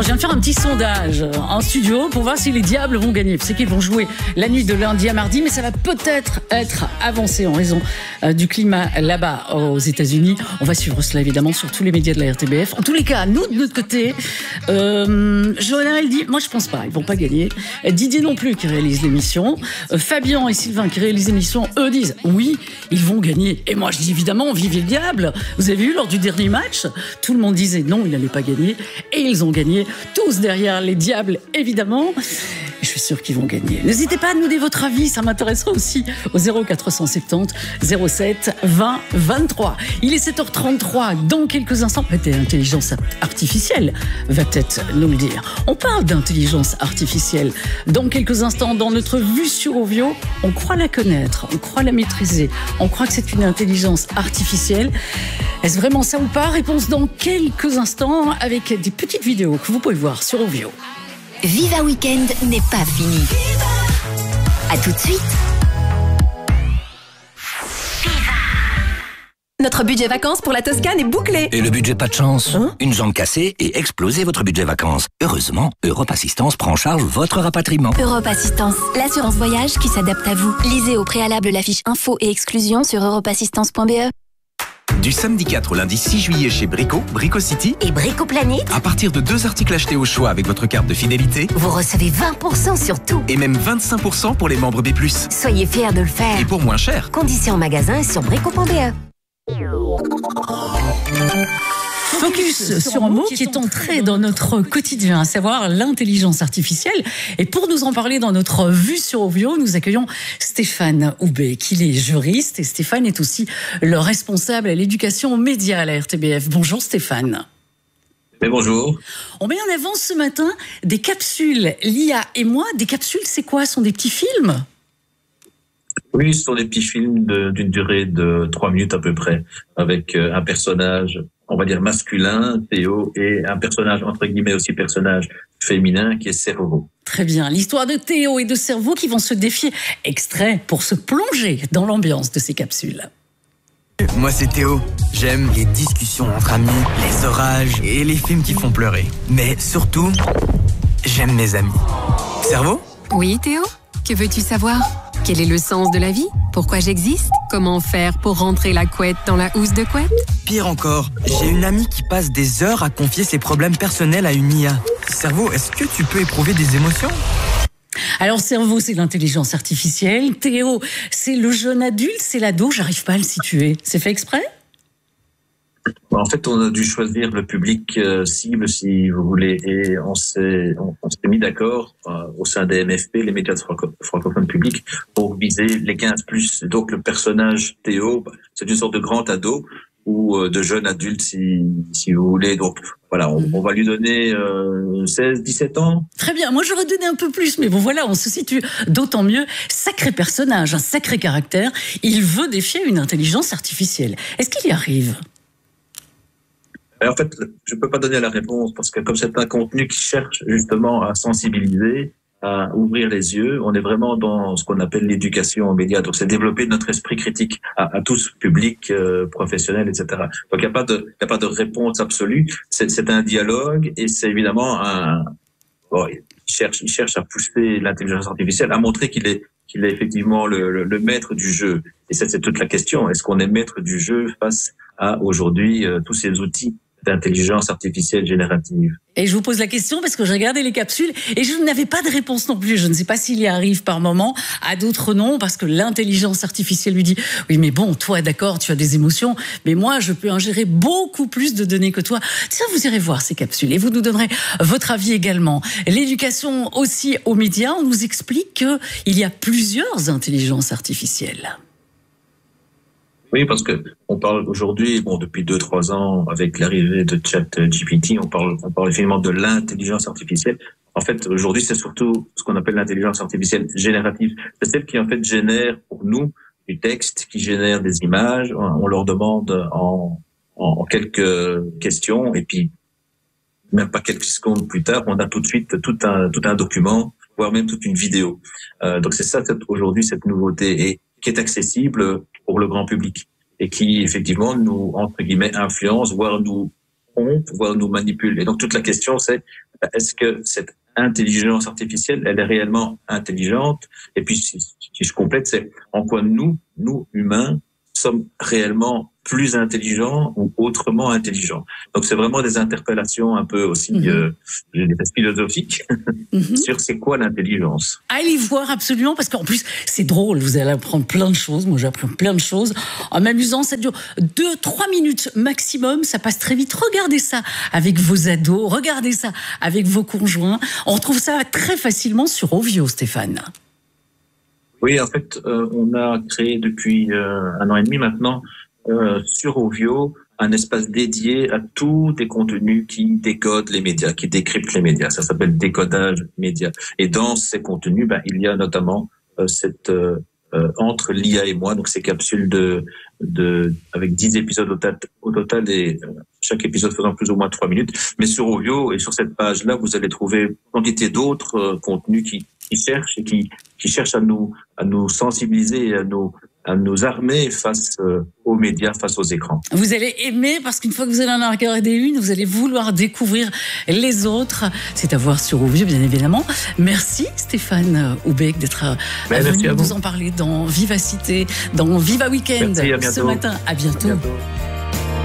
Je viens de faire un petit sondage en studio pour voir si les Diables vont gagner. C'est qu'ils vont jouer la nuit de lundi à mardi, mais ça va peut-être être avancé en raison du climat là-bas aux États-Unis. On va suivre cela évidemment sur tous les médias de la RTBF. En tous les cas, nous de notre côté, Johanna, elle dit, moi je pense pas, ils vont pas gagner. Didier non plus qui réalise l'émission. Fabien et Sylvain qui réalisent l'émission, eux disent oui, ils vont gagner. Et moi je dis évidemment, vive les Diables. Vous avez vu lors du dernier match, tout le monde disait non, ils n'allaient pas gagner, et ils ont gagné. Tous derrière les Diables, évidemment. Je suis sûr qu'ils vont gagner. N'hésitez pas à nous donner votre avis, ça m'intéressera aussi au 0470 07 20 23. Il est 7h33. Dans quelques instants, l'intelligence artificielle va peut-être nous le dire. On parle d'intelligence artificielle. Dans quelques instants, dans notre vue sur Ovio, on croit la connaître, on croit la maîtriser, on croit que c'est une intelligence artificielle. Est-ce vraiment ça ou pas? Réponse dans quelques instants avec des petites vidéos que vous pouvez voir sur Ovio. Viva Weekend n'est pas fini. À tout de suite. Notre budget vacances pour la Toscane est bouclé. Et le budget pas de chance? Une jambe cassée et explosez votre budget vacances. Heureusement, Europe Assistance prend en charge votre rapatriement. Europe Assistance, l'assurance voyage qui s'adapte à vous. Lisez au préalable la fiche info et exclusion sur europeassistance.be. Du samedi 4 au lundi 6 juillet chez Brico, Brico City Et Brico Planet, à partir de 2 articles achetés au choix avec votre carte de fidélité vous recevez 20% sur tout. et même 25% pour les membres B+. Soyez fiers de le faire. Et pour moins cher. Conditions en magasin et sur brico.be. Focus sur un mot qui est entré dans notre quotidien, à savoir l'intelligence artificielle. Et pour nous en parler dans notre vue sur Ovio, nous accueillons Stéphane Houbé, qui est juriste. Et Stéphane est aussi le responsable à l'éducation aux médias à la RTBF. Bonjour Stéphane. Mais bonjour. On met en avant ce matin des capsules, l'IA et moi. Des capsules, c'est quoi? Ce sont des petits films? Oui, ce sont des petits films d'une durée de 3 minutes à peu près, avec un personnage, on va dire masculin, Théo, et un personnage, entre guillemets aussi personnage féminin, qui est Cerveau. Très bien. L'histoire de Théo et de Cerveau qui vont se défier. Extrait pour se plonger dans l'ambiance de ces capsules. Moi c'est Théo, j'aime les discussions entre amis, les orages et les films qui font pleurer. Mais surtout, j'aime mes amis. Cerveau? Oui, Théo? Que veux-tu savoir? Quel est le sens de la vie? Pourquoi j'existe? Comment faire pour rentrer la couette dans la housse de couette? Pire encore, j'ai une amie qui passe des heures à confier ses problèmes personnels à une IA. Cerveau, est-ce que tu peux éprouver des émotions? Alors Cerveau, c'est l'intelligence artificielle. Théo, c'est le jeune adulte, c'est l'ado. J'arrive pas à le situer. C'est fait exprès? En fait, on a dû choisir le public cible, si vous voulez, et on s'est mis d'accord au sein des MFP, les médias francophones publics, pour viser les 15+. Donc le personnage Théo, c'est une sorte de grand ado ou de jeune adulte, si vous voulez. Donc voilà, on va lui donner 16-17 ans. Très bien, moi j'aurais donné un peu plus, mais bon voilà, on se situe d'autant mieux. Sacré personnage, un sacré caractère. Il veut défier une intelligence artificielle. Est-ce qu'il y arrive? En fait, je peux pas donner la réponse parce que comme c'est un contenu qui cherche justement à sensibiliser, à ouvrir les yeux, on est vraiment dans ce qu'on appelle l'éducation aux médias. Donc c'est développer notre esprit critique à tous, public, professionnel, etc. Donc il y a pas de réponse absolue. C'est un dialogue et c'est évidemment il cherche à pousser l'intelligence artificielle, à montrer qu'il est effectivement le maître du jeu. Et ça, c'est toute la question. Est-ce qu'on est maître du jeu face à aujourd'hui tous ces outils d'intelligence artificielle générative? Et je vous pose la question parce que j'ai regardé les capsules et je n'avais pas de réponse non plus. Je ne sais pas s'il y arrive par moment, à d'autres non, parce que l'intelligence artificielle lui dit « Oui, mais bon, toi, d'accord, tu as des émotions, mais moi, je peux ingérer beaucoup plus de données que toi. » Tiens, vous irez voir ces capsules et vous nous donnerez votre avis également. L'éducation aussi aux médias, on nous explique qu'il y a plusieurs intelligences artificielles. Oui, parce que on parle aujourd'hui, depuis 2-3 ans, avec l'arrivée de ChatGPT, on parle finalement de l'intelligence artificielle. En fait, aujourd'hui, c'est surtout ce qu'on appelle l'intelligence artificielle générative. C'est celle qui, en fait, génère pour nous du texte, qui génère des images. On leur demande en quelques questions et puis, même pas quelques secondes plus tard, on a tout de suite tout un document, voire même toute une vidéo. Donc c'est ça, aujourd'hui, cette nouveauté, et qui est accessible pour le grand public et qui effectivement nous, entre guillemets, influence, voire nous trompe, voire nous manipule. Et donc toute la question, c'est est-ce que cette intelligence artificielle, elle est réellement intelligente? Et puis, si je complète, c'est en quoi nous, humains, sommes réellement plus intelligents ou autrement intelligents. Donc, c'est vraiment des interpellations un peu aussi, je dirais, philosophiques sur c'est quoi l'intelligence. Allez voir absolument, parce qu'en plus, c'est drôle. Vous allez apprendre plein de choses. Moi, j'ai appris plein de choses. En m'amusant, ça dure 2-3 minutes maximum. Ça passe très vite. Regardez ça avec vos ados. Regardez ça avec vos conjoints. On retrouve ça très facilement sur Ovio, Stéphane. Oui, en fait, on a créé depuis 1 an et demi maintenant sur Ovio un espace dédié à tous des contenus qui décodent les médias, qui décryptent les médias. Ça s'appelle décodage média. Et dans ces contenus, il y a notamment cette entre l'IA et moi, donc ces capsules avec 10 épisodes au total et chaque épisode faisant plus ou moins 3 minutes. Mais sur Ovio et sur cette page-là, vous allez trouver quantité d'autres contenus qui cherchent et qui cherchent à nous sensibiliser et à nous armer face aux médias, face aux écrans. Vous allez aimer, parce qu'une fois que vous allez en regarder une, vous allez vouloir découvrir les autres. C'est à voir sur Ovio, bien évidemment. Merci Stéphane Houbec d'être venu nous en parler dans Vivacité, dans Viva Weekend ce matin. À bientôt.